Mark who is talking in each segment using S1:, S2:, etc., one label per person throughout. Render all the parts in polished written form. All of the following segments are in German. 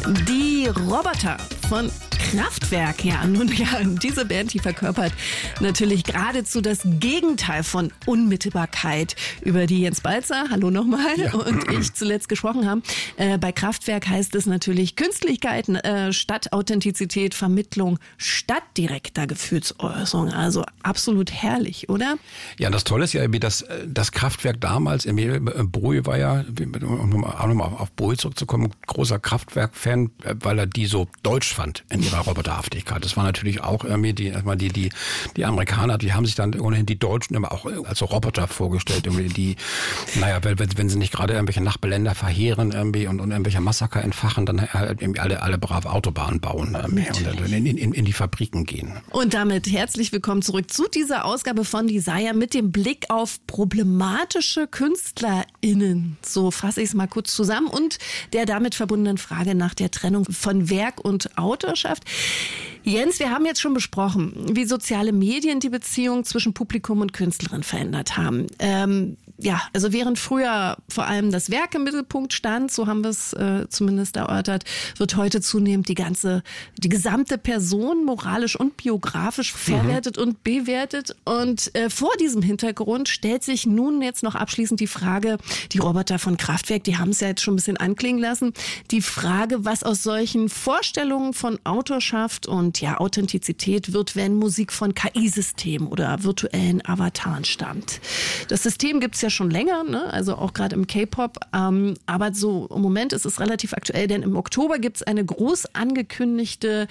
S1: Die Roboter von Kraftwerk, ja, nun ja, diese Band, die verkörpert natürlich geradezu das Gegenteil von Unmittelbarkeit, über die Jens Balzer, hallo nochmal, und ich zuletzt gesprochen haben. Bei Kraftwerk heißt es natürlich Künstlichkeit statt Authentizität, Vermittlung statt direkter Gefühlsäußerung. Also absolut herrlich, oder?
S2: Ja, das Tolle ist ja, dass das Kraftwerk damals, Bowie war ja, um auch nochmal auf Bowie zurückzukommen, großer Kraftwerk-Fan, weil er die so deutsch fand in ihrer Roboterhaftigkeit. Das war natürlich auch irgendwie die Amerikaner, die haben sich dann ohnehin die Deutschen immer auch als Roboter vorgestellt, irgendwie wenn sie nicht gerade irgendwelche Nachbarländer verheeren irgendwie und irgendwelche Massaker entfachen, dann halt irgendwie alle brav Autobahnen bauen und in die Fabriken gehen.
S1: Und damit herzlich willkommen zurück zu dieser Ausgabe von Desire mit dem Blick auf problematische KünstlerInnen. So fasse ich es mal kurz zusammen und der damit verbundenen Frage nach der Trennung von Werk und Autorschaft. Jens, wir haben jetzt schon besprochen, wie soziale Medien die Beziehung zwischen Publikum und Künstlerin verändert haben. Also während früher vor allem das Werk im Mittelpunkt stand, so haben wir es zumindest erörtert, wird heute zunehmend die gesamte Person moralisch und biografisch verwertet und bewertet. Und vor diesem Hintergrund stellt sich nun jetzt noch abschließend die Frage, die Roboter von Kraftwerk, die haben es ja jetzt schon ein bisschen anklingen lassen, die Frage, was aus solchen Vorstellungen von Autorschaft und Authentizität wird, wenn Musik von KI-Systemen oder virtuellen Avataren stammt. Das System gibt es ja schon länger, ne? Also auch gerade im K-Pop, aber so im Moment ist es relativ aktuell, denn im Oktober gibt es eine groß angekündigte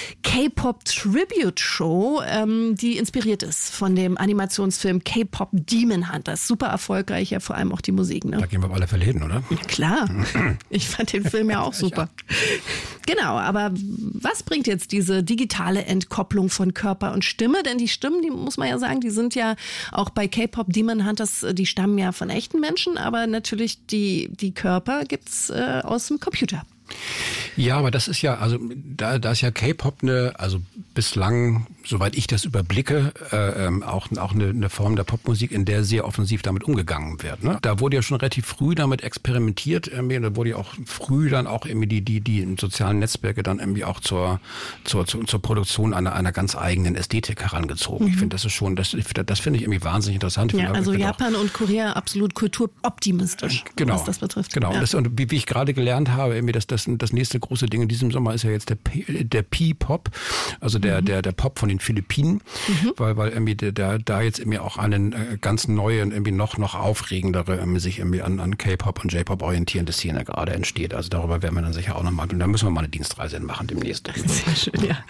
S1: K-Pop-Tribute-Show, die inspiriert ist von dem Animationsfilm K-Pop Demon Hunters. Super erfolgreich, ja vor allem auch die Musik. Ne?
S2: Da gehen wir auf alle Fälle hin, oder?
S1: Klar, ich fand den Film ja auch super. Genau, aber was bringt jetzt diese digitale Entkopplung von Körper und Stimme? Denn die Stimmen, die muss man ja sagen, die sind ja auch bei K-Pop Demon Hunters, die stammen ja von echten Menschen, aber natürlich die Körper gibt's aus dem Computer.
S2: Ja, aber das ist ja, also da ist ja K-Pop bislang, soweit ich das überblicke, auch eine Form der Popmusik, in der sehr offensiv damit umgegangen wird. Ne? Da wurde ja schon relativ früh damit experimentiert, da wurde ja auch früh dann auch irgendwie die sozialen Netzwerke dann irgendwie auch zur Produktion einer ganz eigenen Ästhetik herangezogen. Ich finde, das ist schon, das finde ich irgendwie wahnsinnig interessant.
S1: Ja, also Japan und Korea absolut kulturoptimistisch, was das betrifft.
S2: Genau, ja. Und wie ich gerade gelernt habe, irgendwie, dass das nächste große Ding in diesem Sommer ist ja jetzt der P-Pop, also der Pop von den Philippinen, weil irgendwie da jetzt irgendwie auch einen ganz neuen, irgendwie noch aufregendere, sich irgendwie an K-Pop und J-Pop orientierende Szene gerade entsteht. Also darüber werden wir dann sicher auch nochmal, da müssen wir mal eine Dienstreise machen demnächst.
S1: Sehr schön, ja.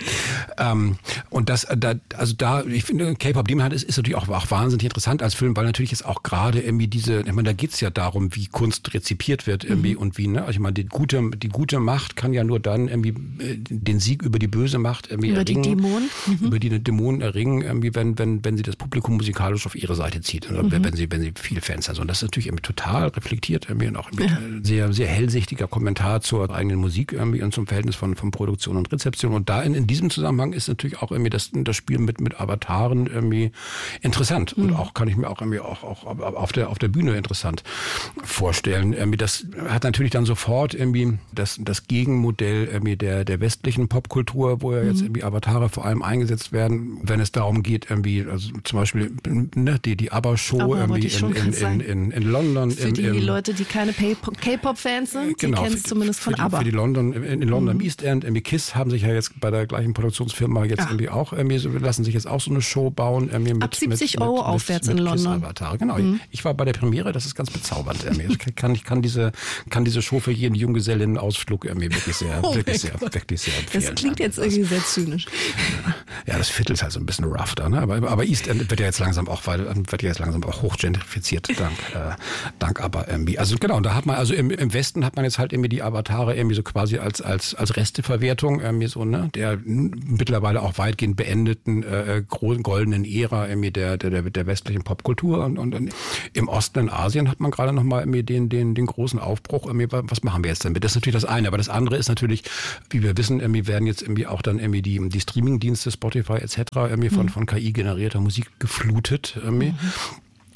S2: Und ich finde, K-Pop Demon Hunters ist natürlich auch wahnsinnig interessant als Film, weil natürlich jetzt auch gerade irgendwie da geht's ja darum, wie Kunst rezipiert wird irgendwie und wie, ne, also ich meine, die gute Macht kann ja nur dann irgendwie den Sieg über die böse Macht irgendwie erringen. Über die Dämonen erringen, irgendwie, wenn sie das Publikum musikalisch auf ihre Seite zieht. Oder wenn sie viele Fans hat. Und das ist natürlich irgendwie total reflektiert irgendwie und auch sehr, sehr hellsichtiger Kommentar zur eigenen Musik irgendwie und zum Verhältnis von Produktion und Rezeption. Und da in diesem Zusammenhang ist natürlich auch irgendwie das Spiel mit Avataren irgendwie interessant. Und auch kann ich mir auch irgendwie auch auf der Bühne interessant vorstellen. Irgendwie das hat natürlich dann sofort irgendwie das Gegenmodell irgendwie der westlichen Popkultur, wo ja jetzt irgendwie Avatare vor allem eingesetzt werden, wenn es darum geht, irgendwie, also zum Beispiel die ABBA-Show irgendwie in London.
S1: Für die Leute, die keine K-Pop-Fans sind, die kennen es zumindest von ABBA.
S2: Für die in London im East End, irgendwie KISS haben sich ja jetzt bei der gleichen Produktionsfirma jetzt irgendwie auch lassen sich jetzt auch so eine Show bauen. Irgendwie
S1: ab 70 € aufwärts in London.
S2: Genau, ich war bei der Premiere, das ist ganz bezaubernd. Ich kann diese Show für jeden Junggesellinnen-Ausflug irgendwie wirklich sehr empfehlen.
S1: Das klingt jetzt irgendwie sehr zynisch.
S2: Ja, das Viertel ist halt so ein bisschen rough da, ne? Aber East End wird ja jetzt langsam auch hochgentrifiziert, dank ABBA irgendwie. Also genau, und da hat man, also im Westen hat man jetzt halt irgendwie die Avatare irgendwie so quasi als Resteverwertung irgendwie so, ne? Der mittlerweile auch weitgehend beendeten goldenen Ära irgendwie der westlichen Popkultur und im Osten in Asien hat man gerade nochmal irgendwie den großen Aufbruch irgendwie, was machen wir jetzt damit? Das ist natürlich das eine, aber das andere ist natürlich, wie wir wissen, irgendwie werden jetzt irgendwie auch dann irgendwie die Streaming-Dienste, Spotify etc. irgendwie von KI generierter Musik geflutet irgendwie.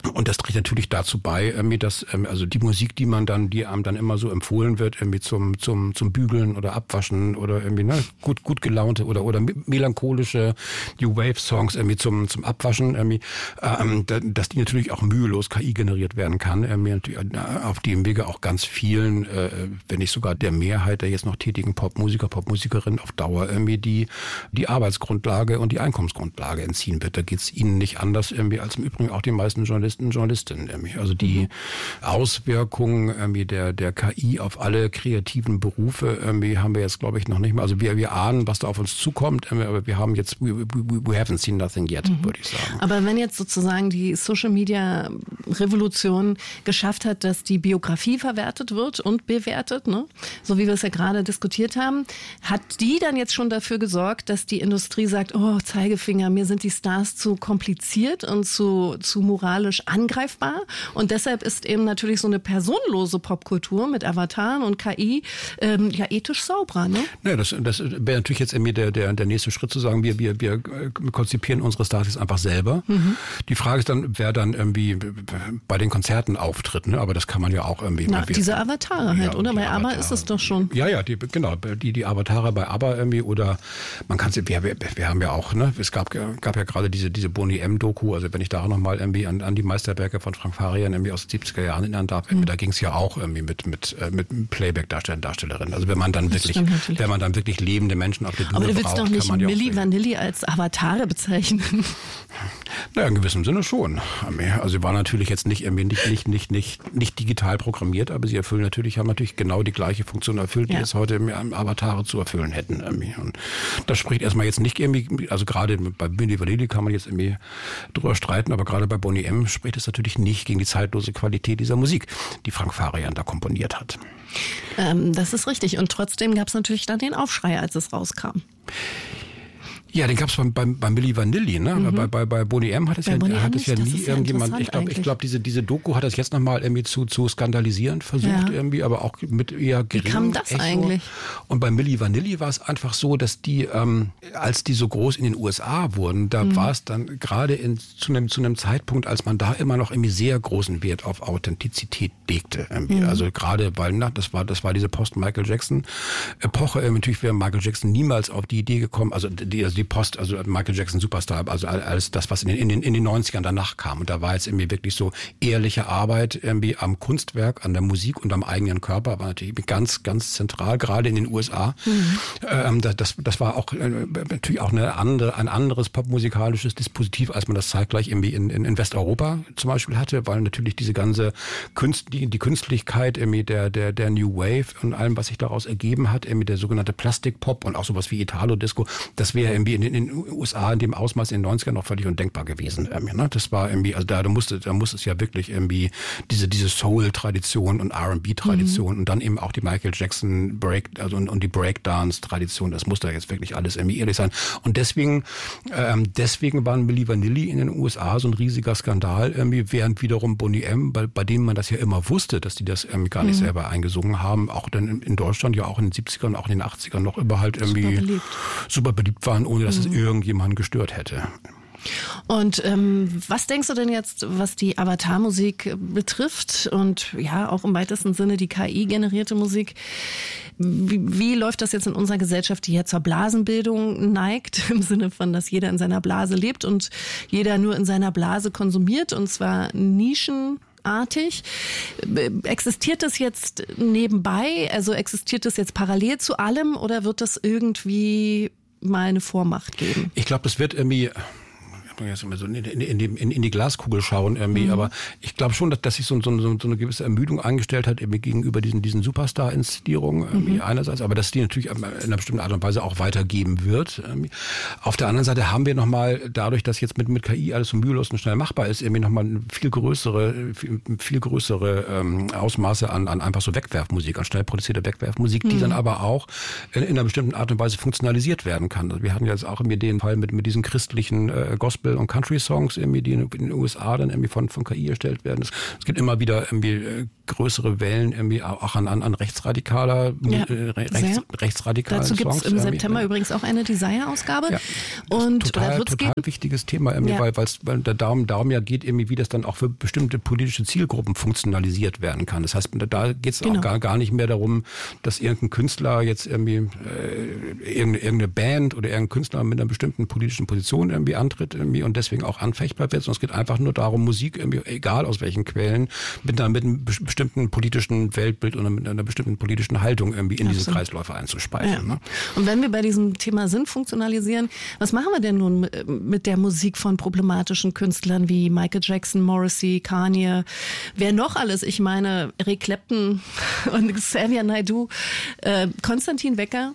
S2: Und das trägt natürlich dazu bei, dass also die Musik, die einem dann immer so empfohlen wird, irgendwie zum Bügeln oder Abwaschen oder irgendwie gut gelaunte oder melancholische New Wave Songs irgendwie zum Abwaschen, dass die natürlich auch mühelos KI generiert werden kann, auf dem Wege auch ganz vielen, wenn nicht sogar der Mehrheit der jetzt noch tätigen Popmusiker, Popmusikerinnen auf Dauer die Arbeitsgrundlage und die Einkommensgrundlage entziehen wird. Da geht's ihnen nicht anders als im Übrigen auch die meisten Journalisten und Journalistinnen. Also die Auswirkungen der KI auf alle kreativen Berufe haben wir jetzt, glaube ich, noch nicht mal. Also wir ahnen, was da auf uns zukommt, aber wir haben jetzt, we haven't seen nothing yet, würde ich sagen.
S1: Aber wenn jetzt sozusagen die Social-Media-Revolution geschafft hat, dass die Biografie verwertet wird und bewertet, ne? So wie wir es ja gerade diskutiert haben, hat die dann jetzt schon dafür gesorgt, dass die Industrie sagt, oh, Zeigefinger, mir sind die Stars zu kompliziert und zu moralisch angreifbar. Und deshalb ist eben natürlich so eine personenlose Popkultur mit Avataren und KI ethisch sauberer, ne?
S2: Ja, das wäre natürlich jetzt der nächste Schritt zu sagen, wir konzipieren unsere Stars jetzt einfach selber. Die Frage ist dann, wer dann irgendwie bei den Konzerten auftritt, ne? Aber das kann man ja auch irgendwie.
S1: Diese Avatare halt, oder? Bei ABBA ist es doch schon.
S2: Ja, die Avatare bei ABBA irgendwie, oder man kann sie, wir haben ja auch, ne? Es gab ja gerade diese Boney M-Doku, also wenn ich da nochmal irgendwie an die Meisterwerke von Frank Farian irgendwie aus den 70er Jahren erinnern darf, da ging es ja auch irgendwie mit Playback-Darstellern, Darstellerinnen. Also wenn man dann wirklich lebende Menschen auf der Bühne braucht.
S1: Aber du willst doch nicht Milli Vanilli als Avatare bezeichnen.
S2: Naja, in gewissem Sinne schon. Also sie war natürlich jetzt nicht digital programmiert, aber sie haben natürlich genau die gleiche Funktion erfüllt, die es heute Avatare zu erfüllen hätten. Und das spricht erstmal jetzt nicht irgendwie, also gerade bei Milli Vanilli kann man jetzt irgendwie drüber streiten, aber gerade bei Boney M spricht es natürlich nicht gegen die zeitlose Qualität dieser Musik, die Frank Farian da komponiert hat.
S1: Das ist richtig. Und trotzdem gab es natürlich dann den Aufschrei, als es rauskam.
S2: Ja, den gab es bei Milli Vanilli, ne? Bei Boney M hat es ja nie irgendjemand. Ich glaube, diese Doku hat das jetzt nochmal irgendwie zu skandalisieren versucht, irgendwie, aber auch mit eher geringem.
S1: Wie kam das
S2: Echo.
S1: Eigentlich?
S2: Und bei Milli Vanilli war es einfach so, dass die, als die so groß in den USA wurden, da war es dann gerade zu einem Zeitpunkt, als man da immer noch irgendwie sehr großen Wert auf Authentizität legte. Also gerade, weil das war diese Post-Michael Jackson-Epoche. Natürlich wäre Michael Jackson niemals auf die Idee gekommen, also die Post, also Michael Jackson Superstar, also alles das, was in den 90ern danach kam. Und da war jetzt irgendwie wirklich so ehrliche Arbeit irgendwie am Kunstwerk, an der Musik und am eigenen Körper, war natürlich ganz, ganz zentral, gerade in den USA. Das war auch natürlich auch ein anderes popmusikalisches Dispositiv, als man das zeitgleich irgendwie in Westeuropa zum Beispiel hatte, weil natürlich diese ganze die Künstlichkeit irgendwie der New Wave und allem, was sich daraus ergeben hat, irgendwie der sogenannte Plastikpop und auch sowas wie Italo-Disco, das wäre irgendwie in den USA in dem Ausmaß in den 90ern noch völlig undenkbar gewesen. Das war irgendwie, also da muss es ja wirklich irgendwie diese Soul-Tradition und R&B-Tradition und dann eben auch die Michael Jackson und die Breakdance-Tradition, das muss da jetzt wirklich alles irgendwie ehrlich sein. Und deswegen waren Milli Vanilli in den USA so ein riesiger Skandal, irgendwie, während wiederum Boney M, bei denen man das ja immer wusste, dass die das irgendwie gar nicht selber eingesungen haben, auch dann in Deutschland ja auch in den 70ern und auch in den 80ern noch immer halt irgendwie super beliebt waren, ohne dass es irgendjemanden gestört hätte.
S1: Und was denkst du denn jetzt, was die Avatar-Musik betrifft und ja auch im weitesten Sinne die KI-generierte Musik? Wie läuft das jetzt in unserer Gesellschaft, die ja zur Blasenbildung neigt, im Sinne von, dass jeder in seiner Blase lebt und jeder nur in seiner Blase konsumiert, und zwar nischenartig? Existiert das jetzt nebenbei, also existiert das jetzt parallel zu allem, oder wird das irgendwie mal eine Vormacht geben?
S2: Ich glaube, das wird irgendwie jetzt immer so in die Glaskugel schauen irgendwie, aber ich glaube schon, dass sich so eine gewisse Ermüdung eingestellt hat irgendwie gegenüber diesen Superstar-Inszenierungen irgendwie einerseits, aber dass die natürlich in einer bestimmten Art und Weise auch weitergeben wird. Auf der anderen Seite haben wir nochmal, dadurch, dass jetzt mit KI alles so mühelos und schnell machbar ist, irgendwie nochmal viel größere Ausmaße an einfach so Wegwerfmusik, an schnell produzierte Wegwerfmusik, die dann aber auch in einer bestimmten Art und Weise funktionalisiert werden kann. Also wir hatten jetzt auch irgendwie den Fall mit diesen christlichen Gospel Gospel- und Country-Songs irgendwie, die in den USA dann irgendwie von KI erstellt werden. Es gibt immer wieder irgendwie größere Wellen irgendwie auch an rechtsradikaler, rechtsradikalen
S1: Dazu gibt es im
S2: Songs,
S1: September übrigens auch eine Desire-Ausgabe.
S2: Ja,
S1: und
S2: total wichtiges Thema, irgendwie, weil der darum ja geht, irgendwie, wie das dann auch für bestimmte politische Zielgruppen funktionalisiert werden kann. Das heißt, da geht es auch gar nicht mehr darum, dass irgendein Künstler jetzt irgendwie irgendeine Band oder irgendein Künstler mit einer bestimmten politischen Position irgendwie antritt irgendwie und deswegen auch anfechtbar wird, sondern es geht einfach nur darum, Musik irgendwie, egal aus welchen Quellen, mit einem bestimmten politischen Weltbild oder mit einer bestimmten politischen Haltung irgendwie in diese Kreisläufe einzuspeisen. Ja. Ne?
S1: Und wenn wir bei diesem Thema Sinn funktionalisieren, was machen wir denn nun mit der Musik von problematischen Künstlern wie Michael Jackson, Morrissey, Kanye, wer noch alles? Ich meine, Eric Clapton und Xavier Naidoo, Konstantin Wecker,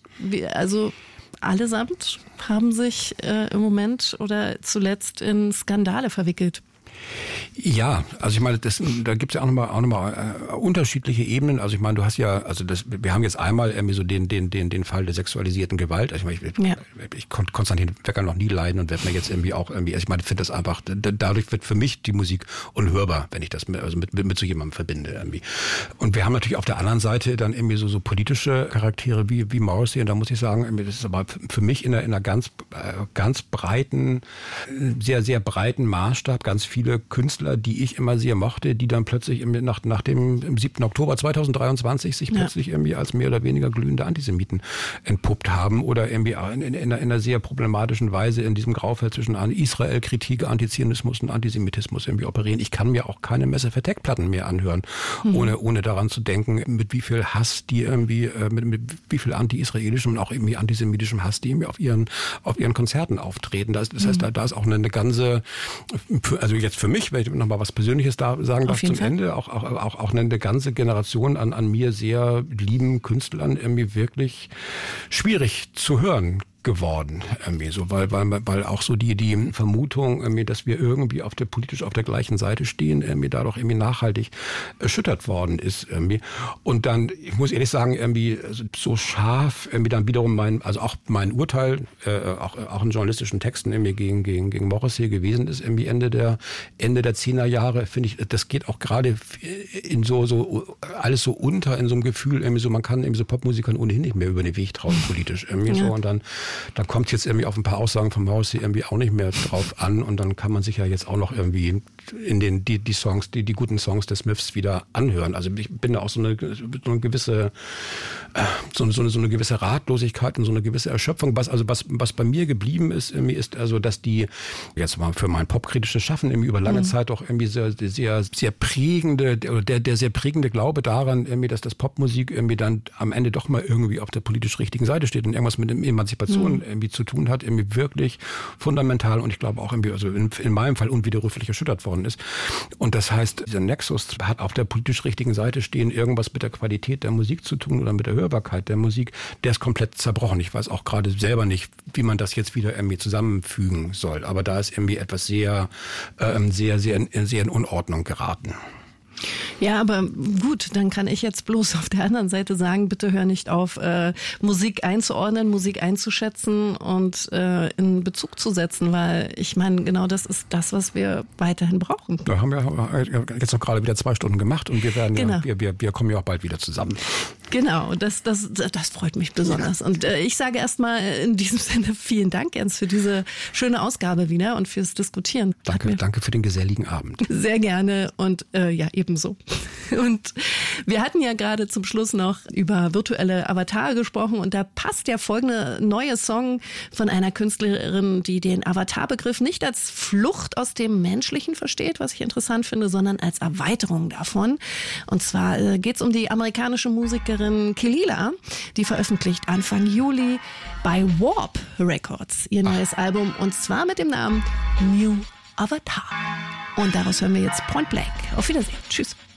S1: also allesamt haben sich im Moment oder zuletzt in Skandale verwickelt.
S2: Ja, also ich meine, da gibt es ja auch nochmal unterschiedliche Ebenen. Also ich meine, du hast ja, wir haben jetzt einmal irgendwie so den Fall der sexualisierten Gewalt. Also ich konnte Konstantin Wecker noch nie leiden und werde mir jetzt irgendwie auch irgendwie, also ich meine, ich finde das einfach, dadurch wird für mich die Musik unhörbar, wenn ich das mit so jemandem verbinde irgendwie. Und wir haben natürlich auf der anderen Seite dann irgendwie so politische Charaktere wie Morrissey, und da muss ich sagen, das ist aber für mich in einer ganz breiten, sehr, sehr breiten Maßstab ganz viele Künstler, die ich immer sehr mochte, die dann plötzlich nach dem 7. Oktober 2023 sich plötzlich irgendwie als mehr oder weniger glühende Antisemiten entpuppt haben oder irgendwie in einer sehr problematischen Weise in diesem Graufeld zwischen Israel-Kritik, Antizionismus und Antisemitismus irgendwie operieren. Ich kann mir auch keine Massive Attack-Platten mehr anhören, ohne daran zu denken, mit wie viel Hass die irgendwie, mit wie viel anti-israelischem und auch irgendwie antisemitischem Hass die irgendwie auf ihren Konzerten auftreten. Das heißt, da ist auch eine ganze, also jetzt für mich, wenn ich noch mal was Persönliches da sagen darf zum Ende, auch eine ganze Generation an mir sehr lieben Künstlern irgendwie wirklich schwierig zu hören geworden, irgendwie so, weil auch so die Vermutung, irgendwie, dass wir irgendwie politisch auf der gleichen Seite stehen, irgendwie dadurch irgendwie nachhaltig erschüttert worden ist, irgendwie. Und dann, ich muss ehrlich sagen, irgendwie so scharf, irgendwie dann wiederum auch mein Urteil, auch in journalistischen Texten irgendwie gegen Morrissey gewesen ist, irgendwie Ende der 10er Jahre, finde ich, das geht auch gerade in so alles so unter in so einem Gefühl, irgendwie so, man kann irgendwie so Popmusikern ohnehin nicht mehr über den Weg trauen, politisch, irgendwie so, und dann kommt jetzt irgendwie auf ein paar Aussagen von Morrissey irgendwie auch nicht mehr drauf an, und dann kann man sich ja jetzt auch noch irgendwie in die Songs, die guten Songs der Smiths wieder anhören. Also ich bin da auch so eine gewisse Ratlosigkeit und so eine gewisse Erschöpfung. Was bei mir geblieben ist, irgendwie ist also, dass die jetzt mal für mein popkritisches Schaffen irgendwie über lange Zeit auch irgendwie sehr, sehr, sehr prägende, der sehr prägende Glaube daran, irgendwie, dass das Popmusik irgendwie dann am Ende doch mal irgendwie auf der politisch richtigen Seite steht und irgendwas mit Emanzipation irgendwie zu tun hat, irgendwie wirklich fundamental und ich glaube auch irgendwie, also in meinem Fall unwiderruflich erschüttert worden ist. Und das heißt, dieser Nexus hat auf der politisch richtigen Seite stehen irgendwas mit der Qualität der Musik zu tun oder mit der Hörbarkeit der Musik, der ist komplett zerbrochen. Ich weiß auch gerade selber nicht, wie man das jetzt wieder irgendwie zusammenfügen soll. Aber da ist irgendwie etwas sehr, sehr, sehr, sehr in Unordnung geraten.
S1: Ja, aber gut, dann kann ich jetzt bloß auf der anderen Seite sagen, bitte hör nicht auf, Musik einzuordnen, Musik einzuschätzen und in Bezug zu setzen, weil ich meine, genau das ist das, was wir weiterhin brauchen.
S2: Da haben wir jetzt noch gerade wieder 2 Stunden gemacht und wir werden wir kommen ja auch bald wieder zusammen.
S1: Genau, das freut mich besonders. Ja. Und ich sage erstmal in diesem Sinne vielen Dank, Ernst, für diese schöne Ausgabe wieder und fürs Diskutieren.
S2: Danke für den geselligen Abend.
S1: Sehr gerne und ebenso. Und wir hatten ja gerade zum Schluss noch über virtuelle Avatare gesprochen und da passt der folgende neue Song von einer Künstlerin, die den Avatar-Begriff nicht als Flucht aus dem Menschlichen versteht, was ich interessant finde, sondern als Erweiterung davon. Und zwar geht es um die amerikanische Musikerin Kehlila, die veröffentlicht Anfang Juli bei Warp Records ihr neues Album und zwar mit dem Namen New Avatar. Und daraus hören wir jetzt Point Blank. Auf Wiedersehen. Tschüss.